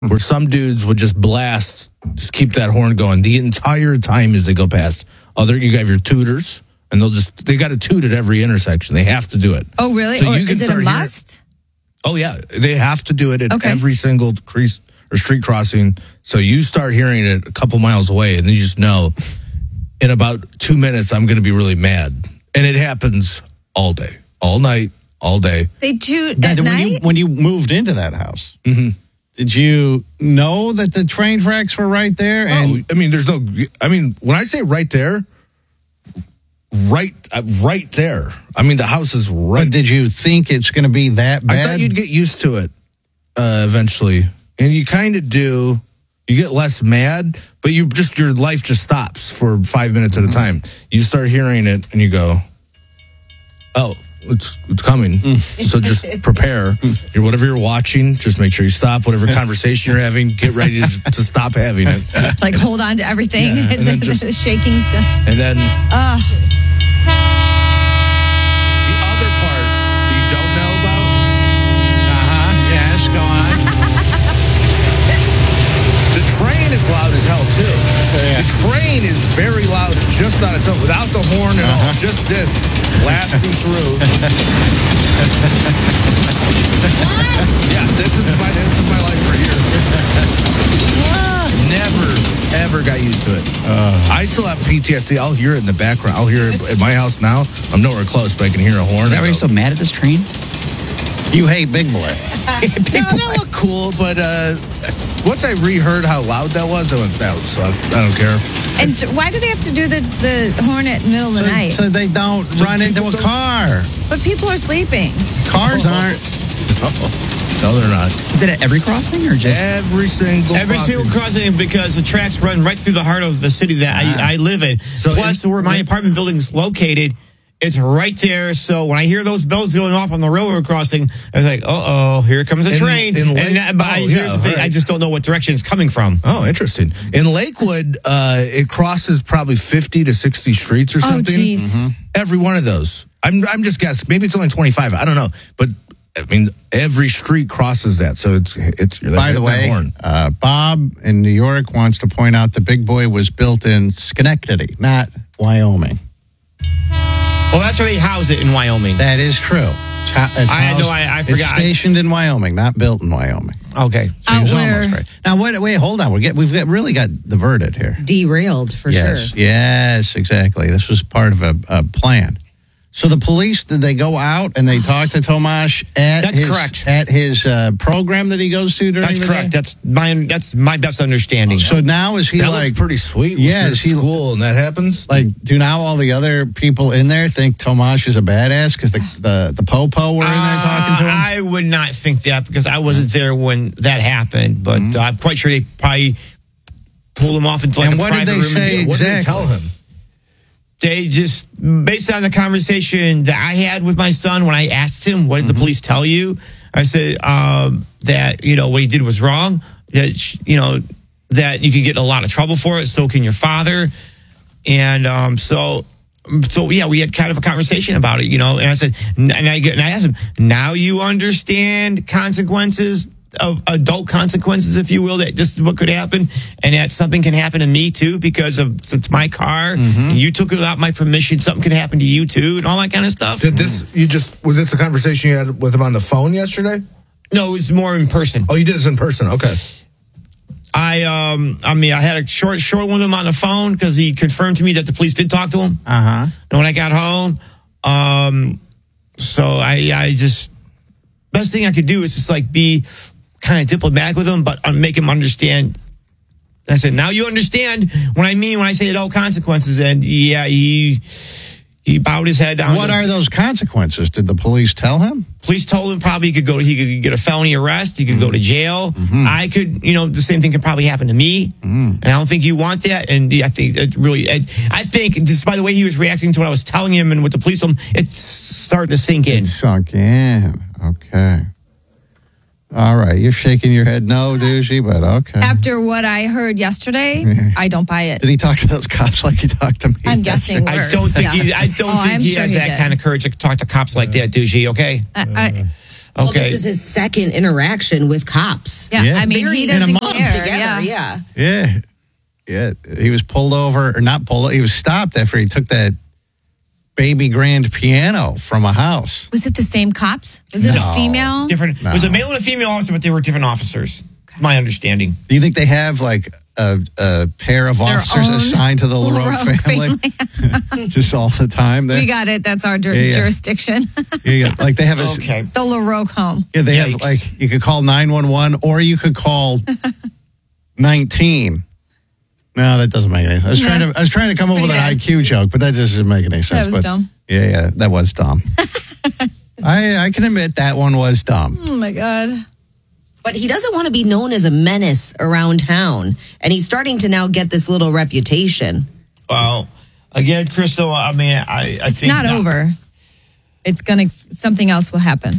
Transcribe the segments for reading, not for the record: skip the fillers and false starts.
where some dudes would just just keep that horn going the entire time as they go past. You have your tutors, and they got to toot at every intersection. They have to do it. Oh, really? So or is it a must? Oh, yeah. They have to do it at every single crease or street crossing. So you start hearing it a couple miles away, and then you just know in about 2 minutes, I'm going to be really mad. And it happens all day, all night, all day. They toot at night? When you moved into that house, did you know that the train tracks were right there? And when I say right there, right there. I mean, the house is right. But did you think it's going to be that bad? I thought you'd get used to it eventually. And you kind of do. You get less mad, but your life just stops for 5 minutes at a time. You start hearing it and you go, oh, it's coming. So just prepare. Whatever you're watching, just make sure you stop. Whatever conversation you're having, get ready to stop having it. Like hold on to everything. Yeah, It's like the shaking's good. And then the other part that you don't know about. Yes, go on. The train is loud as hell too. The train is very loud just on its own, without the horn and all. Just this blasting through. Yeah, this is my life for years. Never ever got used to it. I still have PTSD. I'll hear it in the background. I'll hear it at my house now. I'm nowhere close, but I can hear a horn. Is that why you're so mad at this train? You hate Big Boy. That looked cool, but once I reheard how loud that was, I went, that would suck. I don't care. And why do they have to do the horn at the middle of the night? So they don't run into a car. But people are sleeping. Cars aren't. No, they're not. Is it at every crossing or just every single crossing? Because the tracks run right through the heart of the city that I live in. So plus, where my apartment building is located, it's right there. So when I hear those bells going off on the railroad crossing, I was like, here comes a train. Here's the thing, I just don't know what direction it's coming from. Oh, interesting. In Lakewood, it crosses probably 50 to 60 streets or something. Oh, geez. Every one of those. I'm just guessing. Maybe it's only 25. I don't know. But I mean, every street crosses that. So it's by the way, Bob in New York wants to point out the Big Boy was built in Schenectady, not Wyoming. Well, that's where they house it in Wyoming. That is true. I forgot. It's stationed in Wyoming, not built in Wyoming. Okay. So he was almost right. Now, wait, hold on. We've really got diverted here. Derailed, for sure. Yes, exactly. This was part of a plan. So the police, did they go out and they talk to Tomasz at his program that he goes to during the day? That's correct. That's my best understanding. So now is he that looks pretty sweet. Yeah, is he school and that happens? Like, do now all the other people in there think Tomasz is a badass because the po-po were in there talking to him? I would not think that because I wasn't there when that happened, but I'm quite sure they probably pulled him off into like a private room. And what did they say exactly? What did they tell him? They just, based on the conversation that I had with my son, when I asked him, what did the police tell you? I said that, what he did was wrong, that, that you could get in a lot of trouble for it. So can your father. And so yeah, we had kind of a conversation about it, and I said, and I asked him, now you understand consequences of adult consequences, if you will, that this is what could happen and that something can happen to me too because it's my car and you took it without my permission, something could happen to you too and all that kind of stuff. Was this a conversation you had with him on the phone yesterday? No, it was more in person. Oh, you did this in person. Okay. I had a short one with him on the phone because he confirmed to me that the police did talk to him. And when I got home, so I just, best thing I could do is just like be kind of diplomatic with him, but make him understand. And I said, now you understand what I mean when I say adult consequences. And yeah, he bowed his head down. What are those consequences? Did the police tell him? Police told him probably he could get a felony arrest. He could go to jail. I could, the same thing could probably happen to me. And I don't think you want that. And I think it really, I think just by the way he was reacting to what I was telling him and what the police told him, it's starting to sink in. It sunk in. Okay. All right. You're shaking your head no, Doogie, but okay. After what I heard yesterday, I don't buy it. Did he talk to those cops like he talked to me? I'm guessing worse. I don't think he has that kind of courage to talk to cops like that, Doogie, okay? Well, this is his second interaction with cops. Yeah, I mean, he doesn't care. Together, Yeah. He was pulled over, or not pulled. He was stopped after he took that baby grand piano from a house. Was it the same cops? Was it a female? Different. It was a male and a female officer, but they were different officers. Okay. My understanding. Do you think they have like a pair of officers assigned to the LaRoque family? Just all the time there? We got it. That's our jurisdiction. Like they have the LaRoque home. Yeah, they have like, you could call 911 or you could call 19. No, that doesn't make any sense. I was trying to come up with an IQ joke, but that just doesn't make any sense. That was dumb. Yeah, that was dumb. I can admit that one was dumb. Oh my God. But he doesn't want to be known as a menace around town. And he's starting to now get this little reputation. Well, again, Crystal, I mean, I think it's not over. It's something else will happen.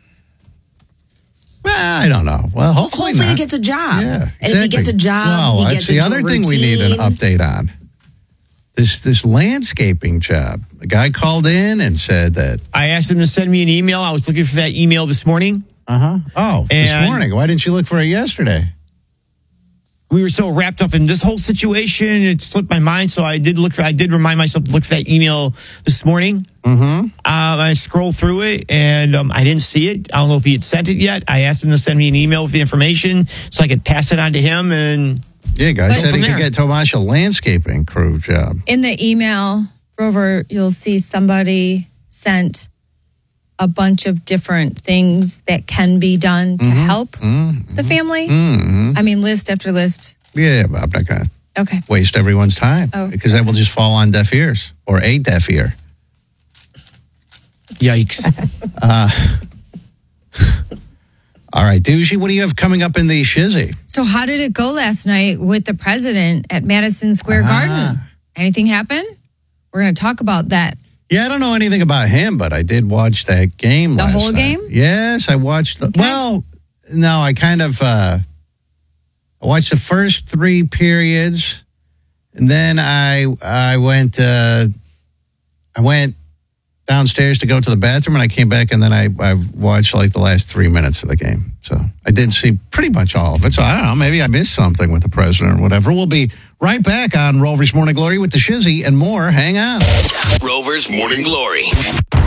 Well, I don't know. Well, hopefully he gets a job. Yeah, exactly. And if he gets a job, he gets that's the other thing we need an update on. This landscaping job. A guy called in and said that. I asked him to send me an email. I was looking for that email this morning. This morning. Why didn't you look for it yesterday? We were so wrapped up in this whole situation, it slipped my mind. So I did remind myself to look for that email this morning. I scrolled through it and I didn't see it. I don't know if he had sent it yet. I asked him to send me an email with the information so I could pass it on to him. And guys said he could get Tomash a landscaping crew job. In the email, Rover, you'll see somebody sent a bunch of different things that can be done to help the family. I mean, list after list. Yeah, but I'm not going to waste everyone's time because that will just fall on deaf ears or a deaf ear. Yikes. All right, Doogie, what do you have coming up in the shizzy? So how did it go last night with the president at Madison Square Garden? Anything happen? We're going to talk about that. Yeah, I don't know anything about him, but I did watch that game last night. The whole game? Yes, I watched well, no, I kind of I watched the first 3 periods, and then I went downstairs to go to the bathroom, and I came back, and then I watched like the last 3 minutes of the game. So I did see pretty much all of it. So I don't know, maybe I missed something with the president or whatever. We'll be right back on Rover's Morning Glory with the shizzy and more. Hang on. Rover's Morning Glory.